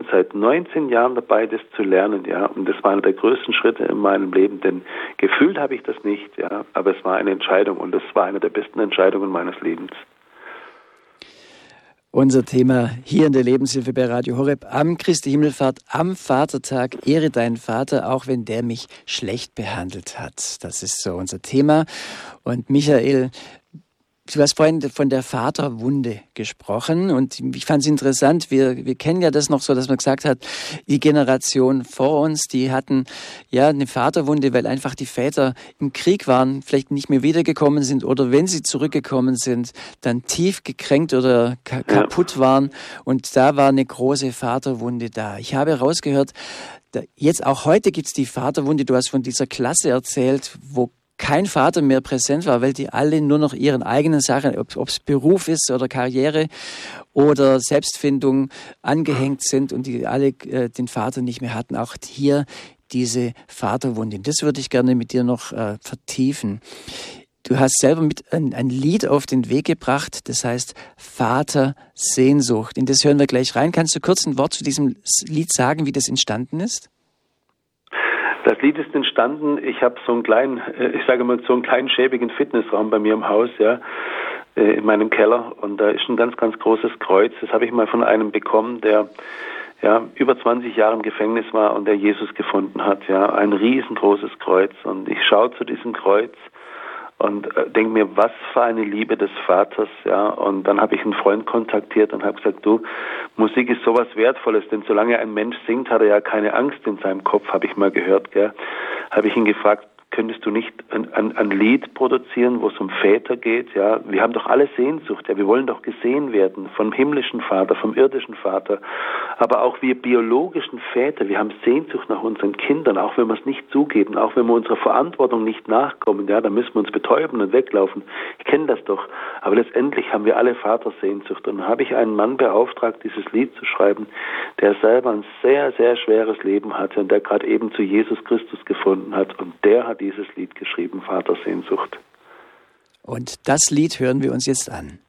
seit 19 Jahren dabei, das zu lernen, ja. Und das war einer der größten Schritte in meinem Leben, denn gefühlt habe ich das nicht, ja. Aber es war eine Entscheidung und es war eine der besten Entscheidungen meines Lebens. Unser Thema hier in der Lebenshilfe bei Radio Horeb am Christi Himmelfahrt, am Vatertag. Ehre deinen Vater, auch wenn der mich schlecht behandelt hat. Das ist so unser Thema. Und Michael, du hast vorhin von der Vaterwunde gesprochen und ich fand es interessant, wir kennen ja das noch so, dass man gesagt hat, die Generation vor uns, die hatten ja eine Vaterwunde, weil einfach die Väter im Krieg waren, vielleicht nicht mehr wiedergekommen sind oder wenn sie zurückgekommen sind, dann tief gekränkt oder kaputt waren und da war eine große Vaterwunde da. Ich habe herausgehört, jetzt auch heute gibt's die Vaterwunde, du hast von dieser Klasse erzählt, wo kein Vater mehr präsent war, weil die alle nur noch ihren eigenen Sachen, ob es Beruf ist oder Karriere oder Selbstfindung angehängt sind und die alle den Vater nicht mehr hatten. Auch hier diese Vaterwunde. Das würde ich gerne mit dir noch vertiefen. Du hast selber mit ein Lied auf den Weg gebracht, das heißt Vatersehnsucht. In das hören wir gleich rein. Kannst du kurz ein Wort zu diesem Lied sagen, wie das entstanden ist? Das Lied ist entstanden, ich habe so einen kleinen, so einen kleinen schäbigen Fitnessraum bei mir im Haus, ja, in meinem Keller und da ist ein ganz, ganz großes Kreuz. Das habe ich mal von einem bekommen, der ja über 20 Jahre im Gefängnis war und der Jesus gefunden hat, ja, ein riesengroßes Kreuz und ich schaue zu diesem Kreuz und denke mir, was für eine Liebe des Vaters, ja. Und dann habe ich einen Freund kontaktiert und habe gesagt, du, Musik ist sowas Wertvolles, denn solange ein Mensch singt, hat er ja keine Angst in seinem Kopf, habe ich mal gehört, gell. Habe ich ihn gefragt, könntest du nicht ein Lied produzieren, wo es um Väter geht, ja? Wir haben doch alle Sehnsucht, ja, wir wollen doch gesehen werden vom himmlischen Vater, vom irdischen Vater, aber auch wir biologischen Väter, wir haben Sehnsucht nach unseren Kindern, auch wenn wir es nicht zugeben, auch wenn wir unserer Verantwortung nicht nachkommen, ja, da müssen wir uns betäuben und weglaufen. Ich kenne das doch, aber letztendlich haben wir alle Vatersehnsucht und dann habe ich einen Mann beauftragt, dieses Lied zu schreiben, der selber ein sehr, sehr schweres Leben hatte und der gerade eben zu Jesus Christus gefunden hat und der hat dieses Lied geschrieben, Vatersehnsucht. Und das Lied hören wir uns jetzt an.